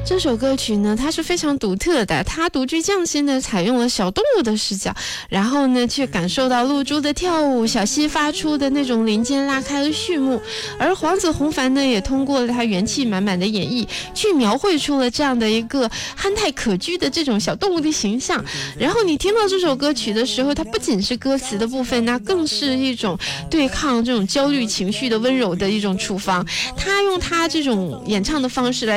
这首歌曲呢，它是非常独特的，它独具匠心的采用了小动物的视角，然后呢，去感受到露珠的跳舞，小溪发出的那种林间拉开了序幕，而黄子弘凡呢，也通过了他元气满满的演绎，去描绘出了这样的一个憨态可掬的这种小动物的形象。然后你听到这首歌曲的时候，它不仅是歌词的部分，那更是一种对抗这种焦虑情绪的温柔的一种处方。他用他这种演唱的方式来